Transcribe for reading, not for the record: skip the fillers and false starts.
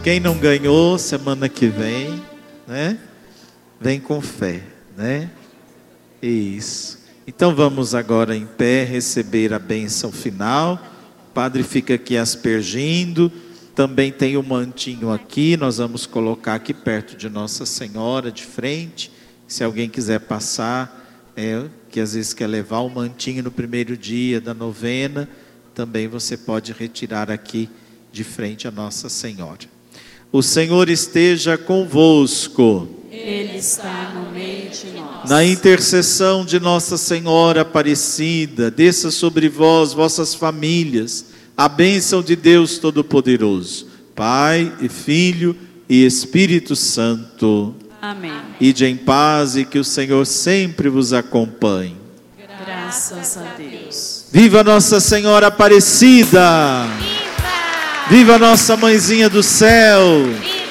Quem não ganhou, semana que vem, né? Vem com fé, né? Isso. Então vamos agora em pé receber a bênção final. O padre fica aqui aspergindo. Também tem um mantinho aqui, nós vamos colocar aqui perto de Nossa Senhora, de frente. Se alguém quiser passar, que às vezes quer levar o mantinho no primeiro dia da novena, também você pode retirar aqui de frente a Nossa Senhora. O Senhor esteja convosco. Ele está no meio de nós. Na intercessão de Nossa Senhora Aparecida, desça sobre vós, vossas famílias, a bênção de Deus Todo-Poderoso, Pai e Filho e Espírito Santo. Amém. Ide em paz e que o Senhor sempre vos acompanhe. Graças a Deus. Viva Nossa Senhora Aparecida! Viva! Viva Nossa Mãezinha do Céu! Viva!